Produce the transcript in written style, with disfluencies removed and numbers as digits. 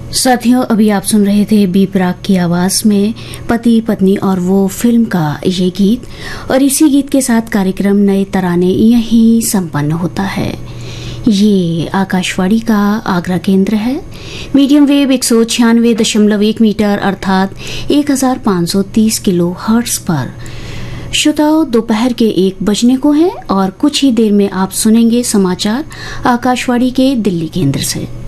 साथियों, अभी आप सुन रहे थे बी प्राक की आवाज में पति पत्नी और वो फिल्म का ये गीत, और इसी गीत के साथ कार्यक्रम नए तराने यहीं संपन्न होता है। ये आकाशवाणी का आगरा केंद्र है। मीडियम वेव 196.1 मीटर अर्थात 1530 किलो हर्ट्ज पर। श्रोताओं, दोपहर के 1 बजने को है और कुछ ही देर में आप सुनेंगे समाचार आकाशवाणी के दिल्ली केंद्र से।